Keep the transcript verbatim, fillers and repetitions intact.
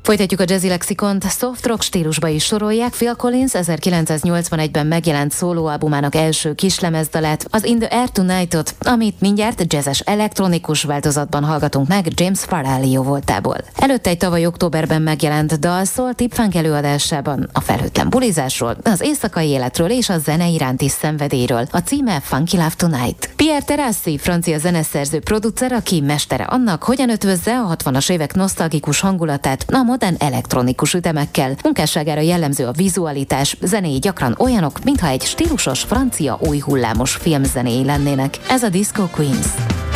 Folytatjuk a Jazzy Lexikont. Soft rock stílusba is sorolják Phil Collins ezerkilencszáznyolcvanegyben megjelent szólóalbumának első kislemezdalát, az In the Air Tonight-ot, amit mindjárt jazzes elektronikus változatban hallgatunk meg James Farrelly jóvoltából. Előtte egy tavaly októberben megjelent dal Soul Tip Funk előadásában a felhőtlen bulizásról, az éjszakai életről és a zene iránti szenvedélyről. A címe Funky Love Tonight. Pierre Terrassi, francia zeneszerző producer, aki mestere annak, hogyan ötvözze a hatvanas évek nosztalgikus hangulatát a modern elektronikus ütemekkel. Munkásságára jellemző a vizualitás, zenéi gyakran olyanok, mintha egy stílusos francia új hullámos filmzenéi lennének. Ez a Disco Queens.